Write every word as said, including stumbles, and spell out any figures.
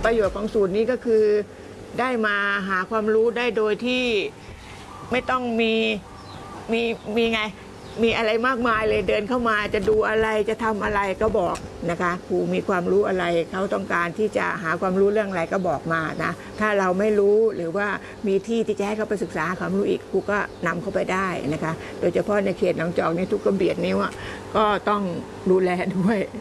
ประโยชน์ของศูนย์นี้ก็คือได้มาหาความรู้ได้โดยที่ไม่ต้องมีมีมีไงมีอะไรมากมายเลยเดินเข้ามาจะดูอะไรจะทำอะไรก็บอกนะคะครูมีความรู้อะไรเขาต้องการที่จะหาความรู้เรื่องอะไรก็บอกมานะถ้าเราไม่รู้หรือว่ามีที่ที่จะให้เขาไปศึกษาความรู้อีกครูก็นำเขาไปได้นะคะโดยเฉพาะในเขตหนองจอกในทุกกระเบียดนี้ว่าก็ต้องดูแลด้วย